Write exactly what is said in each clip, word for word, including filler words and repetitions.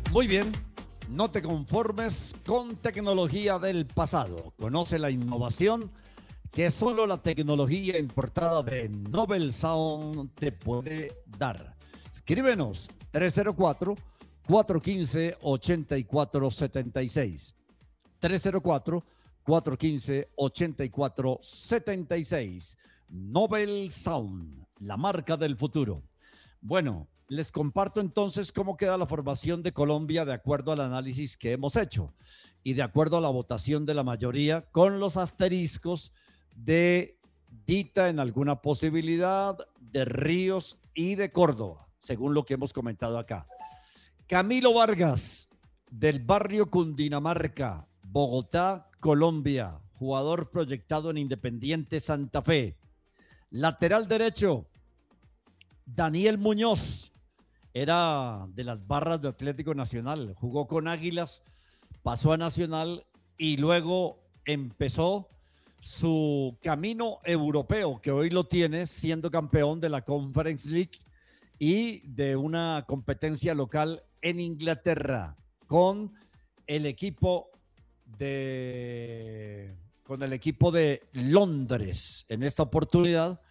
Muy bien, no te conformes con tecnología del pasado. Conoce la innovación que solo la tecnología importada de Nobel Sound te puede dar. Escríbenos tres cero cuatro, cuatro uno cinco, ocho cuatro siete seis. tres cero cuatro, cuatro uno cinco, ocho cuatro siete seis. Nobel Sound, la marca del futuro. Bueno, les comparto entonces cómo queda la formación de Colombia de acuerdo al análisis que hemos hecho y de acuerdo a la votación de la mayoría con los asteriscos de Dita en alguna posibilidad, de Ríos y de Córdoba, según lo que hemos comentado acá. Camilo Vargas, del barrio Cundinamarca, Bogotá, Colombia, jugador proyectado en Independiente Santa Fe. Lateral derecho, Daniel Muñoz, era de las barras de Atlético Nacional, jugó con Águilas, pasó a Nacional y luego empezó su camino europeo, que hoy lo tiene siendo campeón de la Conference League y de una competencia local en Inglaterra con el equipo de con el equipo de Londres en esta oportunidad,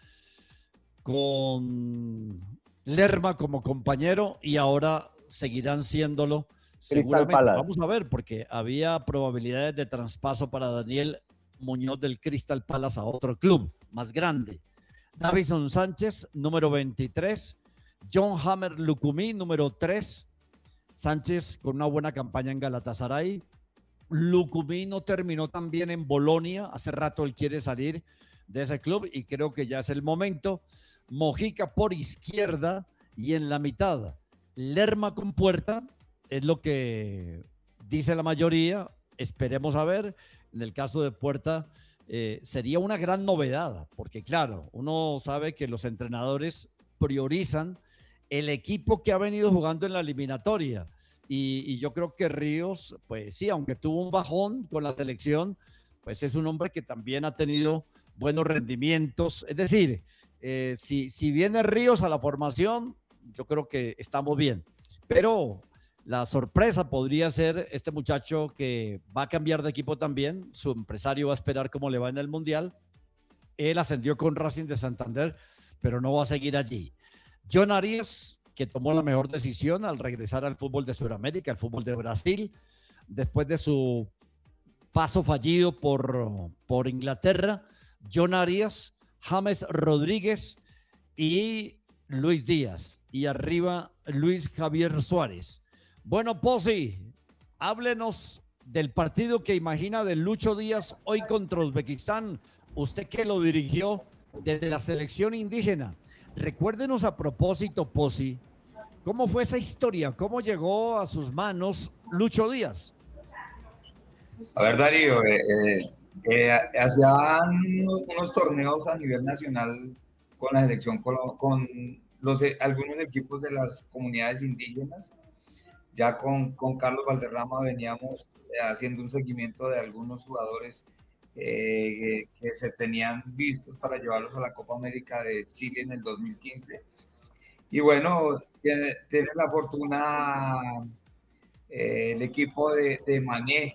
con Lerma como compañero y ahora seguirán siéndolo seguramente. Vamos a ver, porque había probabilidades de traspaso para Daniel Muñoz del Crystal Palace a otro club más grande. Davison Sánchez, número veintitrés. John Hammer Lucumí, número tres. Sánchez con una buena campaña en Galatasaray. Lucumí no terminó tan bien en Bolonia. Hace rato él quiere salir de ese club y creo que ya es el momento. Mojica por izquierda y en la mitad Lerma con Puerta, es lo que dice la mayoría. Esperemos a ver. En el caso de Puerta eh, sería una gran novedad, porque claro, uno sabe que los entrenadores priorizan el equipo que ha venido jugando en la eliminatoria y, y yo creo que Ríos, pues sí, aunque tuvo un bajón con la selección, pues es un hombre que también ha tenido buenos rendimientos. Es decir, eh, si, si viene Ríos a la formación, yo creo que estamos bien, pero la sorpresa podría ser este muchacho que va a cambiar de equipo también. Su empresario va a esperar cómo le va en el Mundial. Él ascendió con Racing de Santander, pero no va a seguir allí. John Arias, que tomó la mejor decisión al regresar al fútbol de Sudamérica, al fútbol de Brasil, después de su paso fallido por, por Inglaterra. John Arias, James Rodríguez y Luis Díaz. Y arriba, Luis Javier Suárez. Bueno, Pozzi, háblenos del partido que imagina de Lucho Díaz hoy contra Uzbekistán. Usted que lo dirigió desde la selección indígena. Recuérdenos a propósito, Pozzi, ¿cómo fue esa historia? ¿Cómo llegó a sus manos Lucho Díaz? A ver, Darío, eh, eh, eh, hacían unos, unos torneos a nivel nacional con la selección, con, con los, algunos equipos de las comunidades indígenas. Ya con, con Carlos Valderrama veníamos haciendo un seguimiento de algunos jugadores eh, que se tenían vistos para llevarlos a la Copa América de Chile en el dos mil quince. Y bueno, tiene, tiene la fortuna eh, el equipo de, de Mané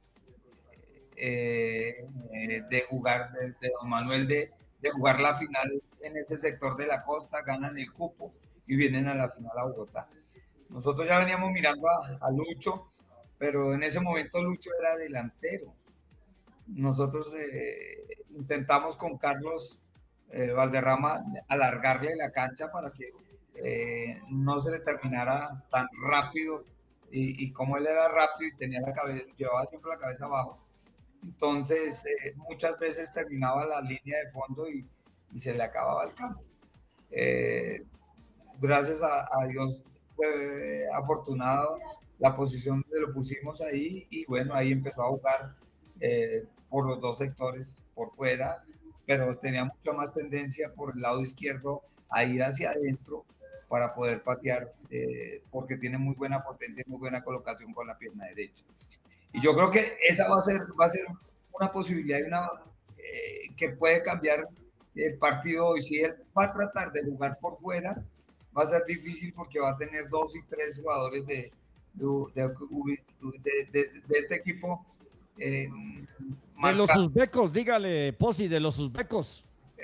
eh, de jugar, de, de Don Manuel, de, de jugar la final en ese sector de la costa, ganan el cupo y vienen a la final a Bogotá. Nosotros ya veníamos mirando a, a Lucho, pero en ese momento Lucho era delantero. Nosotros eh, intentamos con Carlos eh, Valderrama alargarle la cancha para que eh, no se le terminara tan rápido y, y como él era rápido y tenía la cabeza, llevaba siempre la cabeza abajo, entonces eh, muchas veces terminaba la línea de fondo y, y se le acababa el campo. Eh, gracias a, a Dios fue afortunado la posición donde lo pusimos ahí y bueno, ahí empezó a jugar eh, por los dos sectores, por fuera, pero tenía mucha más tendencia por el lado izquierdo a ir hacia adentro para poder patear, eh, porque tiene muy buena potencia y muy buena colocación con la pierna derecha. Y yo creo que esa va a ser, va a ser una posibilidad y una, eh, que puede cambiar el partido hoy. Si él va a tratar de jugar por fuera, va a ser difícil porque va a tener dos y tres jugadores de, de, de, de, de este equipo. Eh, de los uzbecos, dígale, Pozzi, de los uzbecos.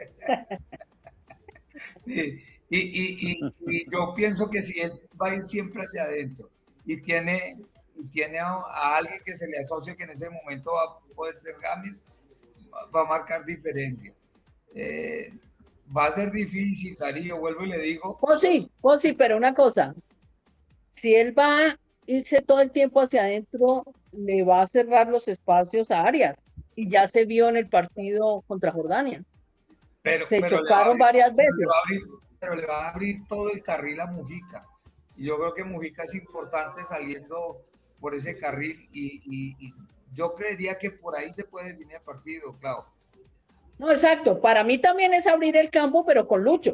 Sí, y, y, y, y yo pienso que si él va a ir siempre hacia adentro y tiene, y tiene a, a alguien que se le asocie que en ese momento va a poder ser James, va a marcar diferencia. Eh, va a ser difícil, Darío, vuelvo y le digo. Oh, sí, oh, sí, pero una cosa, si él va a irse todo el tiempo hacia adentro, le va a cerrar los espacios a Arias, y ya se vio en el partido contra Jordania. Pero, se pero chocaron abrir, varias veces. Pero le, abrir, pero le va a abrir todo el carril a Mujica. Y yo creo que Mujica es importante saliendo por ese carril y, y, y yo creería que por ahí se puede definir el partido, claro. No, exacto. Para mí también es abrir el campo, pero con Lucho.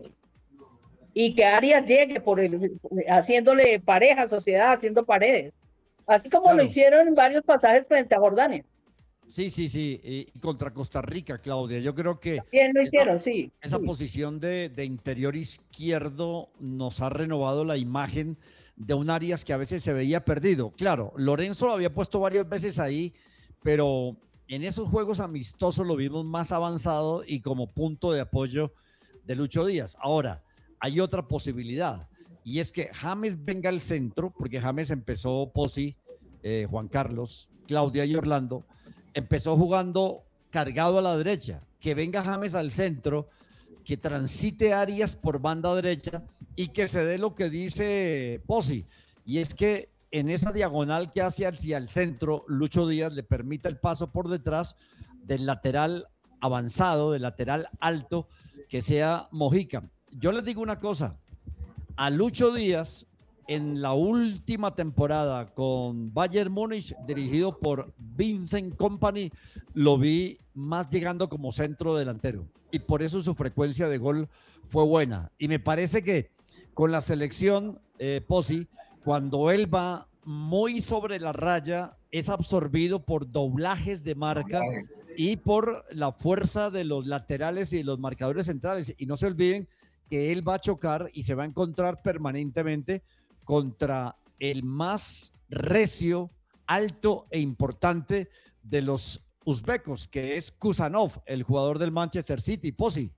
Y que Arias llegue por el, haciéndole pareja, sociedad, haciendo paredes. Así como claro. Lo hicieron en varios pasajes frente a Jordania. Sí, sí, sí. Y contra Costa Rica, Claudia. Yo creo que... Bien lo hicieron, esa, sí. Esa sí. posición de, de interior izquierdo nos ha renovado la imagen de un Arias que a veces se veía perdido. Claro, Lorenzo lo había puesto varias veces ahí, pero en esos juegos amistosos lo vimos más avanzado y como punto de apoyo de Lucho Díaz. Ahora, hay otra posibilidad, y es que James venga al centro, porque James empezó, Pozzi, eh, Juan Carlos, Claudia y Orlando, empezó jugando cargado a la derecha, que venga James al centro, que transite Arias por banda derecha y que se dé lo que dice Pozzi, y es que en esa diagonal que hace hacia el centro, Lucho Díaz le permite el paso por detrás del lateral avanzado, del lateral alto, que sea Mojica. Yo les digo una cosa, a Lucho Díaz en la última temporada con Bayern Múnich, dirigido por Vincent Kompany, lo vi más llegando como centro delantero y por eso su frecuencia de gol fue buena. Y me parece que con la selección, eh, Pozzi, cuando él va muy sobre la raya, es absorbido por doblajes de marca y por la fuerza de los laterales y los marcadores centrales. Y no se olviden que él va a chocar y se va a encontrar permanentemente contra el más recio, alto e importante de los uzbecos, que es Kusanov, el jugador del Manchester City. Pozzi.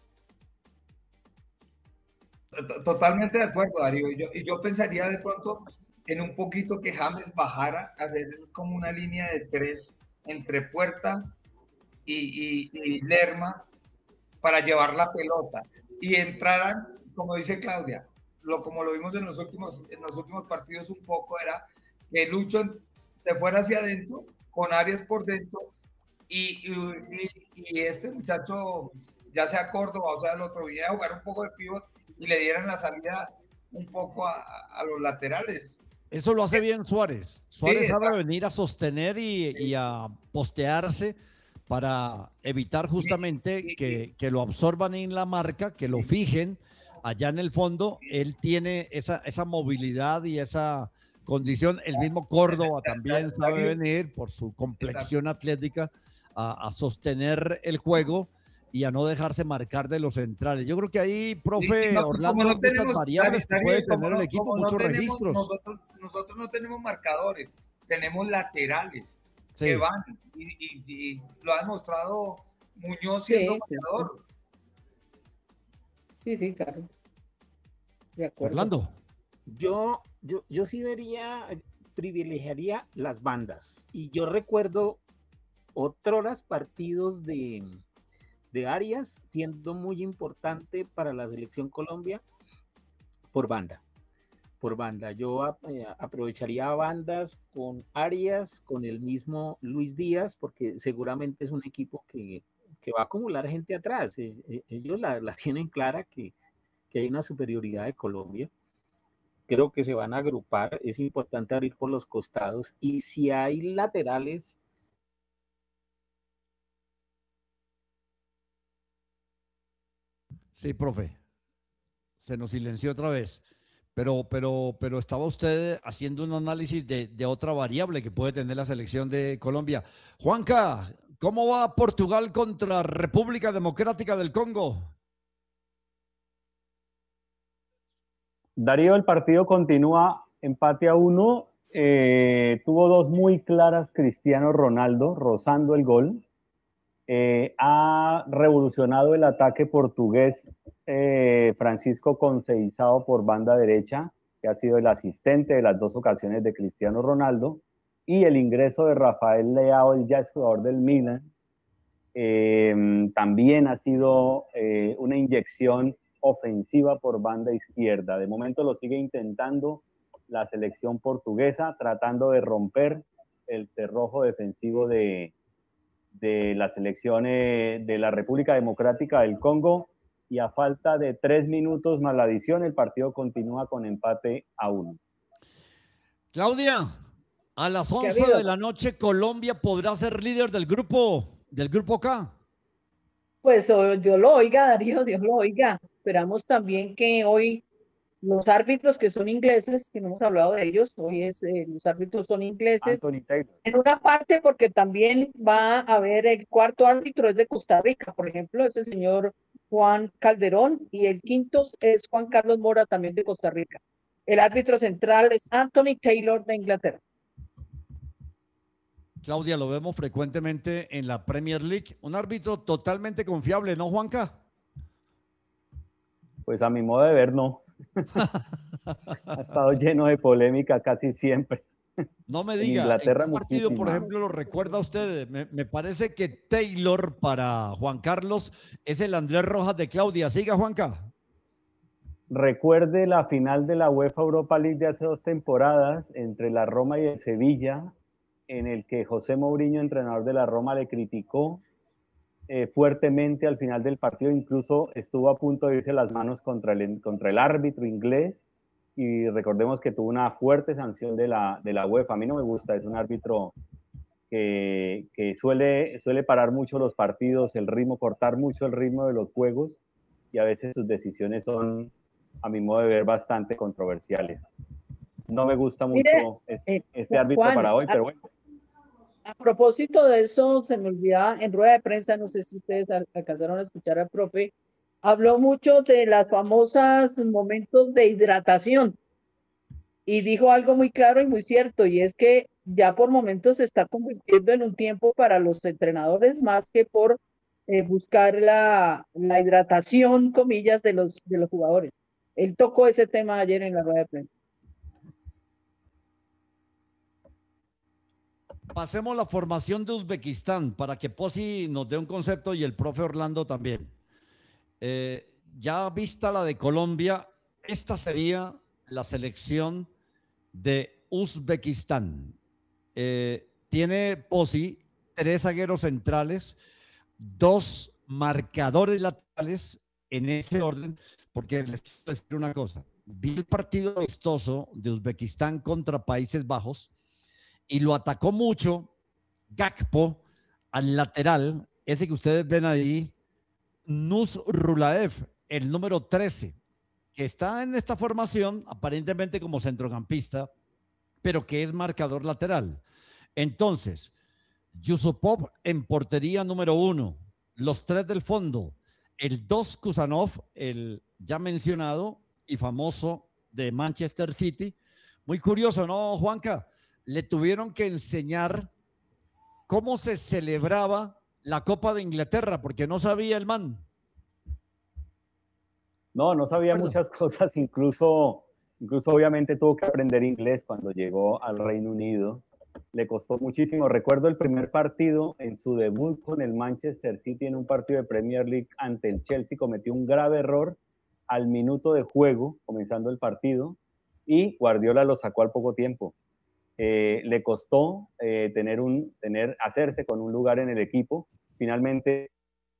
Totalmente de acuerdo, Darío. Y yo, y yo pensaría de pronto en un poquito que James bajara a hacer como una línea de tres entre Puerta y, y, y Lerma para llevar la pelota y entraran, como dice Claudia, lo, como lo vimos en los últimos, en los últimos partidos un poco, era que Lucho se fuera hacia adentro, con Arias por dentro, y, y, y este muchacho, ya sea Córdoba o sea el otro, viniera a jugar un poco de pivot y le dieran la salida un poco a, a los laterales. Eso lo hace bien Suárez. Suárez sí, sabe venir a sostener y, y a postearse para evitar justamente sí, sí, que, sí. que lo absorban en la marca, que lo fijen allá en el fondo. Él tiene esa, esa movilidad y esa condición. El mismo Córdoba también sabe venir por su complexión atlética a, a sostener el juego y a no dejarse marcar de los centrales. Yo creo que ahí, profe, sí, no, Orlando, no tenemos estas variables que puede tener no, el equipo, muchos no tenemos, registros. Nosotros, nosotros no tenemos marcadores, tenemos laterales sí. que van y, y, y lo ha demostrado Muñoz siendo sí, jugador. Sí, sí, claro. De acuerdo. Orlando. Yo, yo, yo sí vería, privilegiaría las bandas. Y yo recuerdo otros partidos de... de Arias siendo muy importante para la selección Colombia por banda, por banda. Yo eh, aprovecharía bandas con Arias, con el mismo Luis Díaz, porque seguramente es un equipo que, que va a acumular gente atrás. Ellos la, la tienen clara que, que hay una superioridad de Colombia. Creo que se van a agrupar, es importante abrir por los costados y si hay laterales. Sí, profe. Se nos silenció otra vez. Pero, pero, pero estaba usted haciendo un análisis de, de otra variable que puede tener la selección de Colombia. Juanca, ¿cómo va Portugal contra República Democrática del Congo? Darío, el partido continúa empate a uno eh, tuvo dos muy claras Cristiano Ronaldo, rozando el gol. Eh, ha revolucionado el ataque portugués eh, Francisco Conceição por banda derecha, que ha sido el asistente de las dos ocasiones de Cristiano Ronaldo, y el ingreso de Rafael Leao, el ya es jugador del Milan, eh, también ha sido eh, una inyección ofensiva por banda izquierda. De momento lo sigue intentando la selección portuguesa, tratando de romper el cerrojo defensivo de, de la selección eh, de la República Democrática del Congo, y a falta de tres minutos más la adición, el partido continúa con empate a uno. Claudia, a las once de la noche Colombia podrá ser líder del grupo, del grupo K. Pues oh, Dios lo oiga, Darío, Dios lo oiga. Esperamos también que hoy los árbitros que son ingleses, que no hemos hablado de ellos, hoy es, eh, los árbitros son ingleses, Anthony Taylor. En una parte porque también va a haber el cuarto árbitro es de Costa Rica, por ejemplo, es el señor Juan Calderón, y el quinto es Juan Carlos Mora, también de Costa Rica. El árbitro central es Anthony Taylor de Inglaterra. Claudia, lo vemos frecuentemente en la Premier League, un árbitro totalmente confiable, ¿no, Juanca? Pues a mi modo de ver, no. Ha estado lleno de polémica casi siempre. No me diga, en Inglaterra, ¿en qué partido, muchísima. por ejemplo, lo recuerda usted? Me, me parece que Taylor para Juan Carlos es el Andrés Rojas de Claudia. Siga, Juanca. Recuerde la final de la UEFA Europa League de hace dos temporadas entre la Roma y el Sevilla, en el que José Mourinho, entrenador de la Roma, le criticó eh, fuertemente al final del partido. Incluso estuvo a punto de irse las manos contra el, contra el árbitro inglés. Y recordemos que tuvo una fuerte sanción de la, de la UEFA. A mí no me gusta, es un árbitro que, que suele, suele parar mucho los partidos, el ritmo, cortar mucho el ritmo de los juegos, y a veces sus decisiones son, a mi modo de ver, bastante controversiales. No me gusta mucho Mire, este, este árbitro Juan, para hoy, pero bueno. A propósito de eso, se me olvidaba, en rueda de prensa, no sé si ustedes alcanzaron a escuchar al profe, habló mucho de las famosas momentos de hidratación y dijo algo muy claro y muy cierto, y es que ya por momentos se está convirtiendo en un tiempo para los entrenadores más que por eh, buscar la, la hidratación, comillas, de los, de los jugadores. Él tocó ese tema ayer en la rueda de prensa. Pasemos la formación de Uzbekistán para que Posi nos dé un concepto y el profe Orlando también. Eh, ya vista la de Colombia, esta sería la selección de Uzbekistán. Eh, tiene Posi tres zagueros centrales, dos marcadores laterales en ese orden, porque les quiero decir una cosa. Vi el partido amistoso de Uzbekistán contra Países Bajos y lo atacó mucho Gakpo al lateral, ese que ustedes ven ahí, Nusrulaev, el número trece, que está en esta formación aparentemente como centrocampista, pero que es marcador lateral. Entonces, Yusupov en portería número uno, los tres del fondo, el dos Kusanov, el ya mencionado y famoso de Manchester City. Muy curioso, ¿no, Juanca? Le tuvieron que enseñar cómo se celebraba la Copa de Inglaterra, porque no sabía el man. No, no sabía Perdón. muchas cosas, incluso, incluso obviamente tuvo que aprender inglés cuando llegó al Reino Unido. Le costó muchísimo. Recuerdo el primer partido en su debut con el Manchester City en un partido de Premier League ante el Chelsea. Cometió un grave error al minuto de juego, comenzando el partido, y Guardiola lo sacó al poco tiempo. Eh, le costó eh, tener un, tener, hacerse con un lugar en el equipo. Finalmente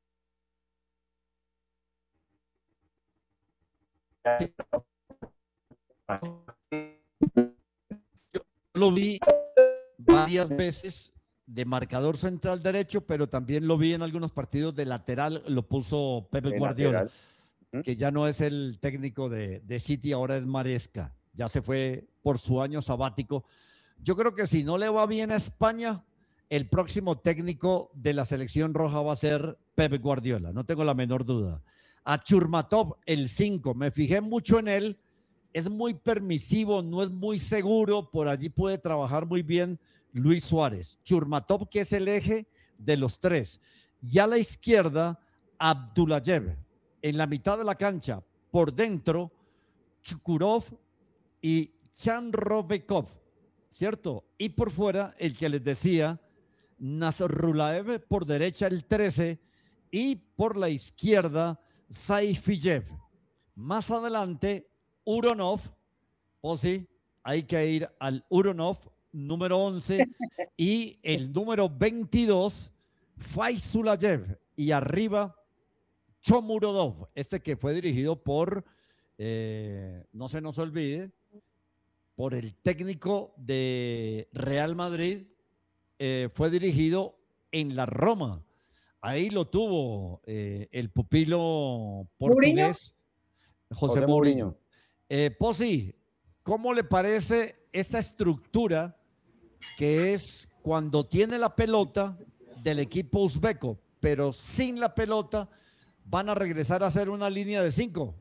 yo lo vi varias veces de marcador central derecho, pero también lo vi en algunos partidos de lateral, lo puso Pepe Guardiola, lateral. Que ya no es el técnico de, de City, ahora es Maresca, ya se fue por su año sabático. Yo creo que si no le va bien a España, el próximo técnico de la selección roja va a ser Pep Guardiola, no tengo la menor duda. A Churmatov, el cinco, me fijé mucho en él es muy permisivo, no es muy seguro, por allí puede trabajar muy bien Luis Suárez. Churmatov, que es el eje de los tres. Y a la izquierda, Abdullayev. En la mitad de la cancha, por dentro, Chukurov y Chanrovekov, ¿cierto? Y por fuera, el que les decía, Nasrulaev por derecha, el trece, y por la izquierda, Saifiyev. Más adelante, Uronov, o sí, hay que ir al Uronov, número once, y el número veintidós, Faizulayev, y arriba, Chomurodov, este que fue dirigido por, eh, no se nos olvide, por el técnico de Real Madrid, eh, fue dirigido en la Roma. Ahí lo tuvo eh, el pupilo portugués, José, José Mourinho. Mourinho. Eh, Posi, ¿cómo le parece esa estructura que es cuando tiene la pelota del equipo uzbeco, pero sin la pelota van a regresar a hacer una línea de cinco?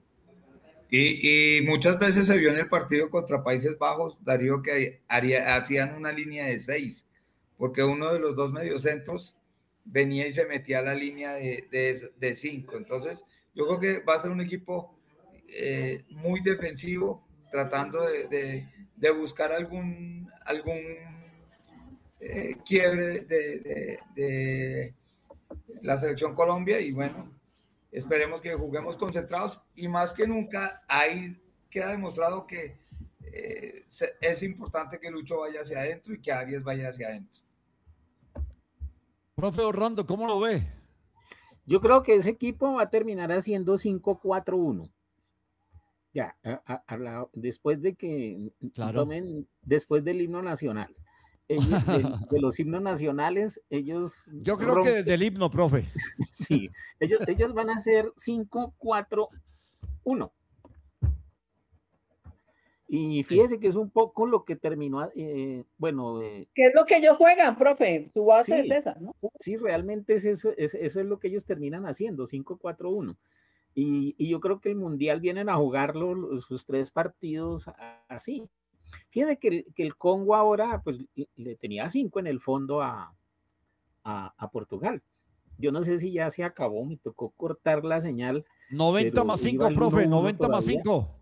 Y, y muchas veces se vio en el partido contra Países Bajos, Darío, que haría, hacían una línea de seis, porque uno de los dos mediocentros venía y se metía a la línea de, de, de cinco. Entonces, yo creo que va a ser un equipo eh, muy defensivo, tratando de, de, de buscar algún, algún eh, quiebre de, de, de la selección Colombia. Y bueno, esperemos que juguemos concentrados, y más que nunca ahí queda demostrado que eh, es importante que Lucho vaya hacia adentro y que Arias vaya hacia adentro. Profe Orlando, ¿cómo lo ve? Yo creo que ese equipo va a terminar haciendo cinco cuatro uno. Ya, a, a, a la, después de que claro. tomen, después del himno nacional. Ellos, de, de los himnos nacionales, ellos... Yo creo rompen. que del himno, profe. Sí, ellos, ellos van a hacer cinco cuatro uno. Y fíjese sí. que es un poco lo que terminó, eh, bueno... Eh, ¿qué es lo que ellos juegan, profe? Su base sí, es esa, ¿no? Sí, realmente es eso, es, eso es lo que ellos terminan haciendo, cinco cuatro uno. Y, y yo creo que el Mundial vienen a jugarlo, sus tres partidos así. Fíjate que el, que el Congo ahora, pues, le tenía cinco en el fondo a, a, a Portugal. Yo no sé si ya se acabó, me tocó cortar la señal. noventa más cinco, profe, noventa más cinco.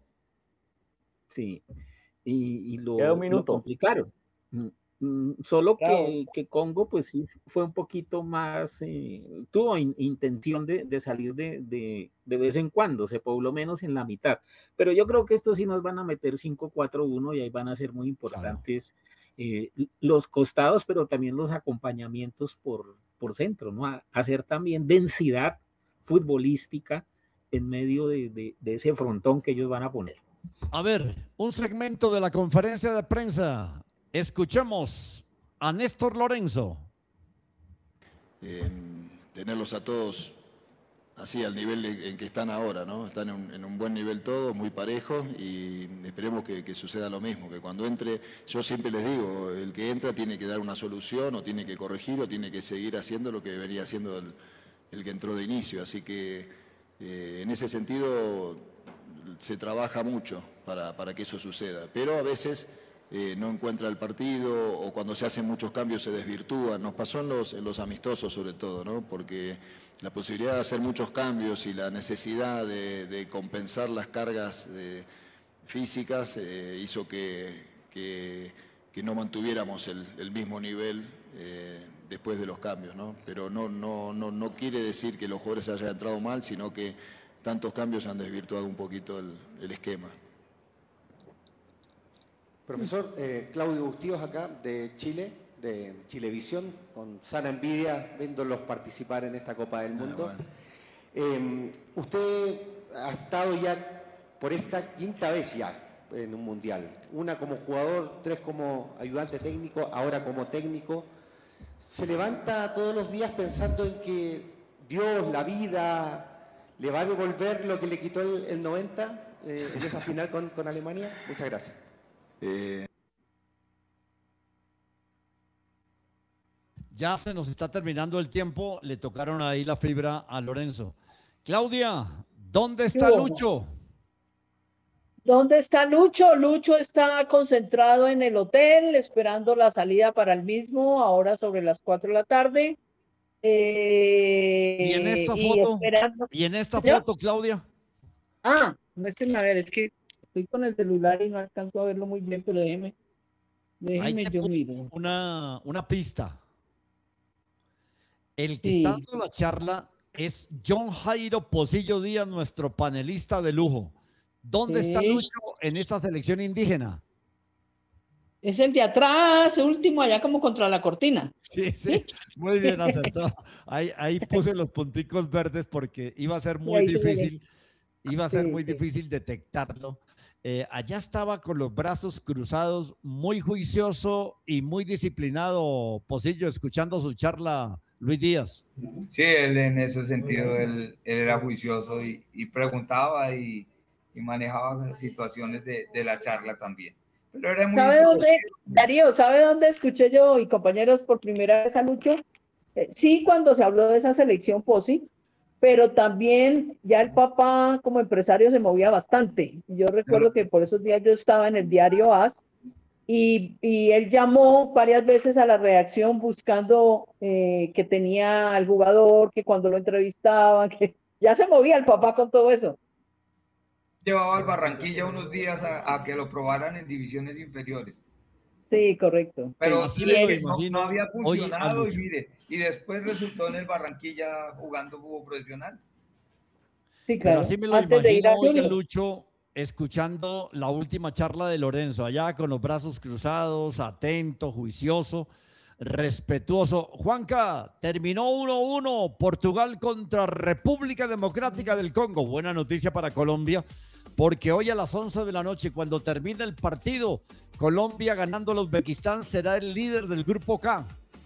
Sí, y, y lo, Queda un minuto. lo complicaron. Mm, solo claro. que, que Congo, pues sí, fue un poquito más, eh, tuvo in, intención de, de salir de, de, de vez en cuando, se pobló menos en la mitad. Pero yo creo que estos sí nos van a meter cinco cuatro uno y ahí van a ser muy importantes claro. eh, los costados, pero también los acompañamientos por, por centro, ¿no? A, hacer también densidad futbolística en medio de, de, de ese frontón que ellos van a poner. A ver, un segmento de la conferencia de prensa. Escuchemos a Néstor Lorenzo. Eh, tenerlos a todos así al nivel de, en que están ahora, ¿no? Están en un, en un buen nivel todos, muy parejos, y esperemos que, que suceda lo mismo, que cuando entre, yo siempre les digo, el que entra tiene que dar una solución, o tiene que corregir, o tiene que seguir haciendo lo que debería haciendo el, el que entró de inicio, así que eh, en ese sentido se trabaja mucho para, para que eso suceda, pero a veces eh, no encuentra el partido, o cuando se hacen muchos cambios se desvirtúa. Nos pasó en los, en los amistosos sobre todo, ¿no? Porque la posibilidad de hacer muchos cambios y la necesidad de, de compensar las cargas de, físicas eh, hizo que, que, que no mantuviéramos el, el mismo nivel eh, después de los cambios, ¿no? Pero no, no, no, no quiere decir que los jugadores hayan entrado mal, sino que tantos cambios han desvirtuado un poquito el, el esquema. Profesor, eh, Claudio Bustíos acá, de Chile, de Chilevisión, con sana envidia, viéndolos participar en esta Copa del Mundo. Ah, bueno. eh, usted ha estado ya por esta quinta vez ya en un Mundial. Una como jugador, tres como ayudante técnico, ahora como técnico. ¿Se levanta todos los días pensando en que Dios, la vida, le va a devolver lo que le quitó el, el noventa eh, en esa final con, con Alemania? Muchas gracias. Eh... Ya se nos está terminando el tiempo, le tocaron ahí la fibra a Lorenzo. Claudia, ¿dónde está Lucho? ¿Dónde está Lucho? Lucho está concentrado en el hotel, esperando la salida para el mismo, ahora sobre las cuatro de la tarde. Eh, y en esta y foto, esperando... y en esta ¿Señor? foto, Claudia. Ah, muéstrenme a ver, es que estoy con el celular y no alcanzo a verlo muy bien, pero déjeme, déjeme yo miro. Una, una pista. El que Sí. está dando la charla es John Jairo Pocillo Díaz, nuestro panelista de lujo. ¿Dónde Sí. está Lucho en esta selección indígena? Es el de atrás, el último, allá como contra la cortina. Sí, sí, muy bien acertado. Ahí, ahí puse los punticos verdes porque iba a ser muy difícil, iba a ser sí, muy sí. difícil detectarlo. Eh, allá estaba con los brazos cruzados, muy juicioso y muy disciplinado Pocillo, escuchando su charla, Luis Díaz. Sí, él en ese sentido, él, él era juicioso y, y preguntaba y, y manejaba situaciones de, de la charla también. Pero era muy ¿Sabe dónde, Darío, sabe dónde escuché yo y compañeros por primera vez a Lucho? Eh, sí, cuando se habló de esa selección Posi, pero también ya el papá como empresario se movía bastante. Yo recuerdo que por esos días yo estaba en el diario A S y, y él llamó varias veces a la redacción buscando eh, que tenía al jugador, que cuando lo entrevistaban, que ya se movía el papá con todo eso. Llevaba al Barranquilla unos días a, a que lo probaran en divisiones inferiores. Sí, correcto. Pero así sí, me lo no, no había funcionado hoy y mire, y después resultó en el Barranquilla jugando fútbol profesional. Sí, claro. Pero así me lo Antes de ir imagino a hoy a Junior. Lucho escuchando la última charla de Lorenzo, allá con los brazos cruzados, atento, juicioso, respetuoso. Juanca, terminó uno uno, Portugal contra República Democrática del Congo. Buena noticia para Colombia, porque hoy a las once de la noche, cuando termine el partido, Colombia ganando al Uzbekistán será el líder del Grupo K.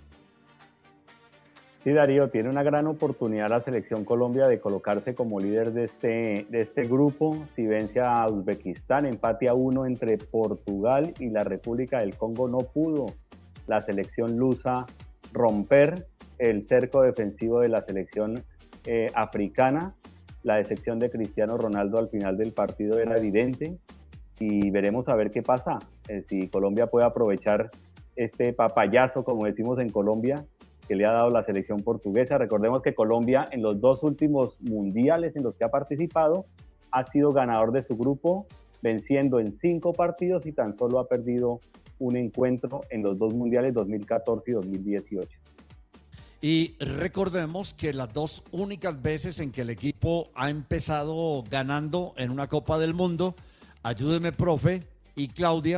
Sí, Darío, tiene una gran oportunidad la selección Colombia de colocarse como líder de este, de este grupo. Si vence a Uzbekistán, empate a uno entre Portugal y la República del Congo, no pudo la selección lusa romper el cerco defensivo de la selección eh, africana. La decepción de Cristiano Ronaldo al final del partido era evidente y veremos a ver qué pasa. Eh, si Colombia puede aprovechar este papayazo, como decimos en Colombia, que le ha dado la selección portuguesa. Recordemos que Colombia en los dos últimos mundiales en los que ha participado ha sido ganador de su grupo, venciendo en cinco partidos y tan solo ha perdido un encuentro en los dos mundiales dos mil catorce y dos mil dieciocho. Y recordemos que las dos únicas veces en que el equipo ha empezado ganando en una Copa del Mundo, ayúdeme, profe, y Claudia,